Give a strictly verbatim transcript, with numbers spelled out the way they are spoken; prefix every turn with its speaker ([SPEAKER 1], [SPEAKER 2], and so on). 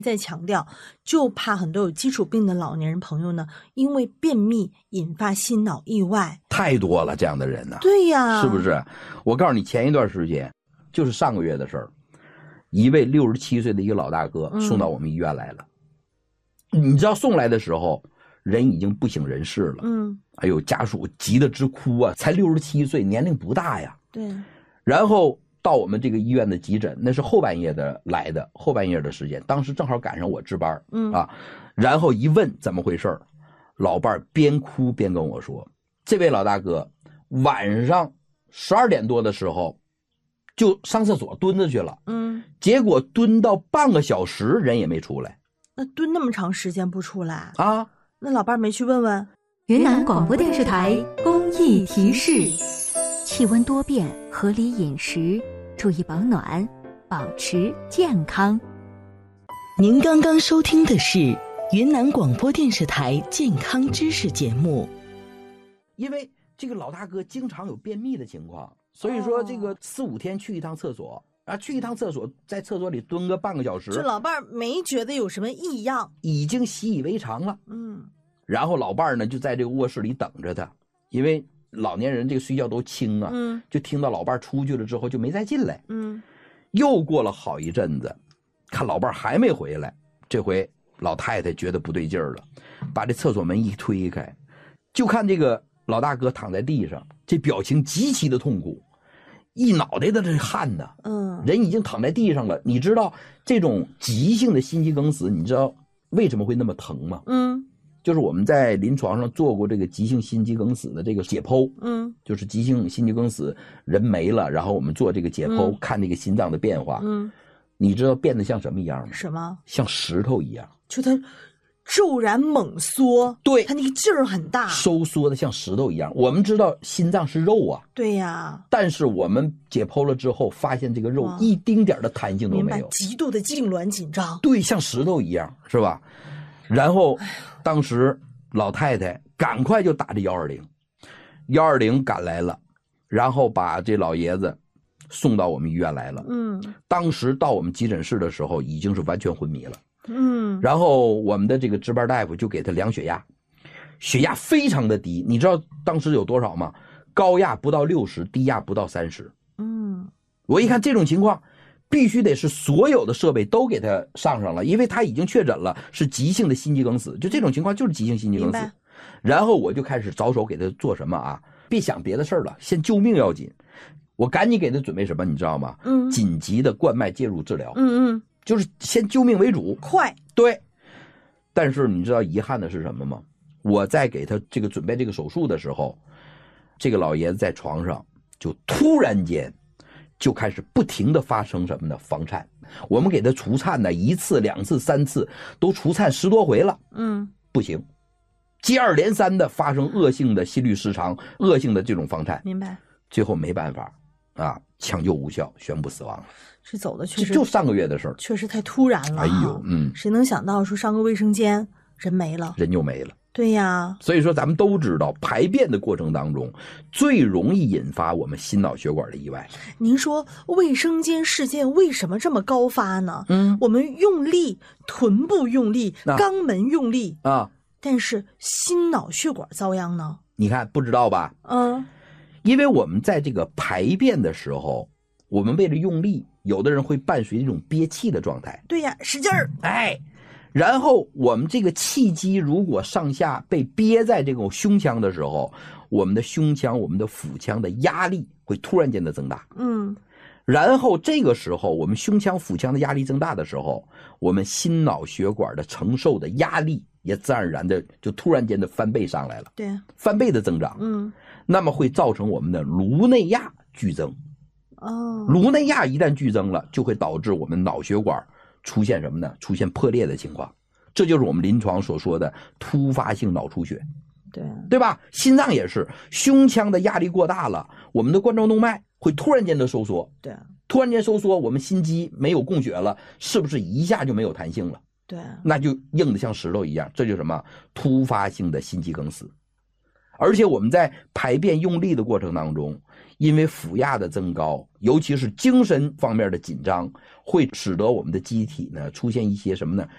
[SPEAKER 1] 再强调，就怕很多有基础病的老年人朋友呢，因为便秘引发心脑意外。
[SPEAKER 2] 太多了这样的人呢、啊。
[SPEAKER 1] 对呀，
[SPEAKER 2] 是不是？我告诉你，前一段时间就是上个月的事儿，一位六十七岁的一个老大哥送到我们医院来了。嗯、你知道送来的时候，人已经不省人事了。嗯，哎呦，家属急得直哭啊！才六十七岁，年龄不大呀。
[SPEAKER 1] 对。
[SPEAKER 2] 然后到我们这个医院的急诊，那是后半夜的来的，后半夜的时间，当时正好赶上我值班。嗯啊，然后一问怎么回事，老伴儿边哭边跟我说，这位老大哥晚上十二点多的时候就上厕所蹲着去了。嗯，结果蹲到半个小时人也没出来。
[SPEAKER 1] 那蹲那么长时间不出来
[SPEAKER 2] 啊？
[SPEAKER 1] 那老伴儿没去问问？
[SPEAKER 3] 云南广播电视台公益提示：气温多变，合理饮食，注意保暖，保持健康。
[SPEAKER 4] 您刚刚收听的是云南广播电视台健康知识节目。
[SPEAKER 2] 因为这个老大哥经常有便秘的情况，所以说这个四五天去一趟厕所啊，去一趟厕所，在厕所里蹲个半个小时，
[SPEAKER 1] 这老伴儿没觉得有什么异样，
[SPEAKER 2] 已经习以为常了。
[SPEAKER 1] 嗯，
[SPEAKER 2] 然后老伴儿呢就在这个卧室里等着他，因为老年人这个睡觉都轻啊，嗯，就听到老伴儿出去了之后就没再进来。嗯，又过了好一阵子，看老伴儿还没回来，这回老太太觉得不对劲儿了，把这厕所门一推开，就看这个老大哥躺在地上，这表情极其的痛苦，一脑袋的这汗呢。嗯，人已经躺在地上了。你知道这种急性的心肌梗死，你知道为什么会那么疼吗？嗯，就是我们在临床上做过这个急性心肌梗死的这个解剖。嗯，就是急性心肌梗死人没了，然后我们做这个解剖，嗯、看这个心脏的变化。嗯，你知道变得像什么一样吗？
[SPEAKER 1] 什么？
[SPEAKER 2] 像石头一样。
[SPEAKER 1] 就它骤然猛缩，
[SPEAKER 2] 对，
[SPEAKER 1] 它那个劲儿很大，
[SPEAKER 2] 收缩的像石头一样。我们知道心脏是肉啊，
[SPEAKER 1] 对呀，
[SPEAKER 2] 但是我们解剖了之后，发现这个肉一丁点的弹性都没有，
[SPEAKER 1] 明白，极度的痉挛紧张，
[SPEAKER 2] 对，像石头一样，是吧？然后当时老太太赶快就打这幺二零，幺二零赶来了，然后把这老爷子送到我们医院来了。嗯，当时到我们急诊室的时候，已经是完全昏迷了。嗯，然后我们的这个值班大夫就给他量血压，血压非常的低，你知道当时有多少吗？高压不到六十，低压不到三十。嗯，我一看这种情况，必须得是所有的设备都给他上上了，因为他已经确诊了是急性的心肌梗死，就这种情况就是急性心肌梗死。然后我就开始着手给他做什么啊？别想别的事儿了，先救命要紧。我赶紧给他准备什么，你知道吗？嗯，紧急的冠脉介入治疗。嗯嗯。就是先救命为主，
[SPEAKER 1] 快，
[SPEAKER 2] 对。但是你知道遗憾的是什么吗？我在给他这个准备这个手术的时候，这个老爷子在床上就突然间就开始不停的发生什么呢？房颤。我们给他除颤呢，一次、两次、三次，都除颤十多回了，嗯，不行，接二连三的发生恶性的心律失常、恶性的这种房颤，
[SPEAKER 1] 明白？
[SPEAKER 2] 最后没办法啊，抢救无效，宣布死亡了。
[SPEAKER 1] 这走的确实
[SPEAKER 2] 就上个月的事儿，
[SPEAKER 1] 确实太突然了。
[SPEAKER 2] 哎呦，嗯，
[SPEAKER 1] 谁能想到说上个卫生间人没了，
[SPEAKER 2] 人就没了。
[SPEAKER 1] 对呀，
[SPEAKER 2] 所以说咱们都知道，排便的过程当中最容易引发我们心脑血管的意外。
[SPEAKER 1] 您说卫生间事件为什么这么高发呢？嗯，我们用力，臀部用力，啊、肛门用力啊，但是心脑血管遭殃呢？
[SPEAKER 2] 你看不知道吧？嗯，因为我们在这个排便的时候，我们为了用力，有的人会伴随一种憋气的状态。
[SPEAKER 1] 对呀，使劲儿，
[SPEAKER 2] 哎。然后我们这个气机如果上下被憋在这种胸腔的时候，我们的胸腔、我们的腹腔的压力会突然间的增大。嗯，然后这个时候我们胸腔、腹腔的压力增大的时候，我们心脑血管的承受的压力也自然而然的就突然间的翻倍上来了。
[SPEAKER 1] 对，
[SPEAKER 2] 翻倍的增长。嗯，那么会造成我们的颅内压剧增。哦，颅内压一旦剧增了，就会导致我们脑血管出现什么呢？出现破裂的情况，这就是我们临床所说的突发性脑出血，
[SPEAKER 1] 对
[SPEAKER 2] 对吧？心脏也是，胸腔的压力过大了，我们的冠状动脉会突然间的收缩，
[SPEAKER 1] 对，
[SPEAKER 2] 突然间收缩，我们心肌没有供血了，是不是一下就没有弹性了？
[SPEAKER 1] 对，
[SPEAKER 2] 那就硬的像石头一样，这就是什么？突发性的心肌梗死。而且我们在排便用力的过程当中，因为腹压的增高，尤其是精神方面的紧张，会使得我们的机体呢出现一些什么呢？